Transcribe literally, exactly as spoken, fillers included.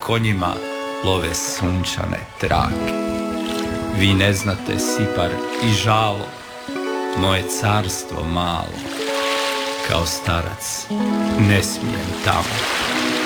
konjima love sunčane trake. Vi ne znate Sipar i Žalo, moje carstvo malo, kao starac ne smijem tamo.